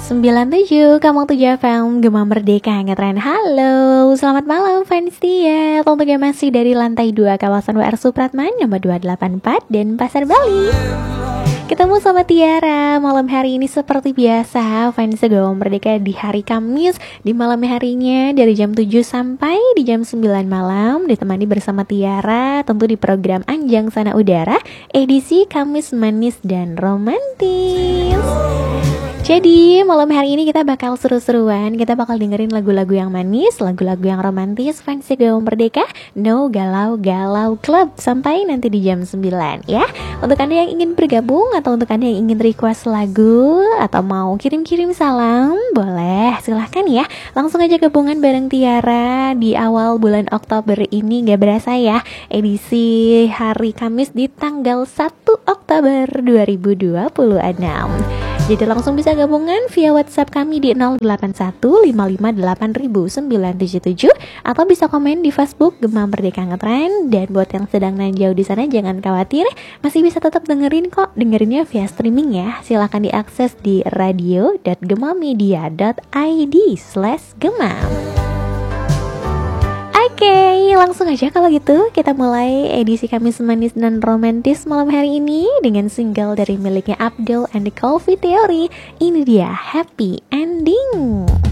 97, Kamu 7 FM, Gema Merdeka Ngetren. Halo, selamat malam fans Tia. Tentunya masih dari lantai 2 kawasan WR Supratman nomor 284 dan Pasar Bali. Ketemu sama Tiara malam hari ini seperti biasa, fans Gema Merdeka di hari Kamis, di malam harinya dari jam 7 sampai di jam 9 malam, ditemani bersama Tiara tentu di program Anjang Sana Udara edisi Kamis Manis dan Romantis. Jadi malam hari ini kita bakal seru-seruan, kita bakal dengerin lagu-lagu yang manis, lagu-lagu yang romantis, fans Gema Merdeka, No Galau-Galau Club sampai nanti di jam 9 ya. Untuk Anda yang ingin bergabung atau untuk Anda yang ingin request lagu atau mau kirim-kirim salam, boleh silahkan ya. Langsung aja gabungan bareng Tiara di awal bulan Oktober ini, gak berasa ya, edisi hari Kamis di tanggal 1 Oktober 2026. Jadi langsung bisa gabungan via WhatsApp kami di 0815580977 atau bisa komen di Facebook Gema Merdeka Ngetren. Dan buat yang sedang nanjau di sana jangan khawatir, masih bisa tetap dengerin kok, dengerinnya via streaming ya. Silakan diakses di radio.gemamedia.id/gema. Oke, langsung aja kalau gitu kita mulai edisi Kamis Manis dan Romantis malam hari ini dengan single dari miliknya Abdul and the Coffee Theory. Ini dia Happy Ending.